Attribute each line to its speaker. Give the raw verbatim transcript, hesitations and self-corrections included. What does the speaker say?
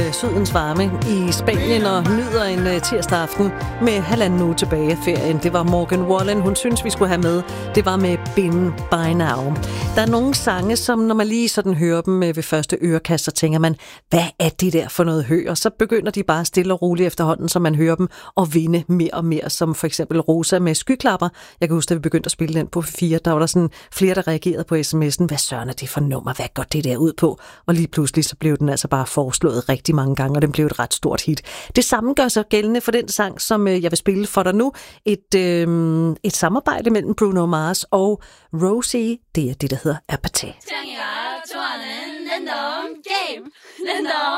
Speaker 1: øh, sydens varme i Spanien og nyder en øh, tirsdag aften med halvanden uge tilbage af ferien. Det var Morgan Wallen, hun synes, vi skulle have med. Det var med Been By Now. Der er nogle sange, som når man lige sådan hører dem øh, ved første ørekast, så tænker man, hvad er det der for noget hø? Og så begynder de bare stille og roligt efterhånden, så man hører dem og vinde mere og mere, som for eksempel Rosa med Skyklapper. Jeg kan huske, at vi begyndte at spille den på fire. Der var der sådan flere, der reagerede på sms'en. Hvad søren er det for nummer? Hvad går det der ud på? Og lige pludselig så blev den altså bare foreslået rigtig mange gange, og den blev et ret stort hit. Det samme gør sig gældende for den sang, som øh, jeg vil spille for dig nu. Et, øh, et samarbejde mellem Bruno Mars og Rosie. Det er det, der hedder Apathy.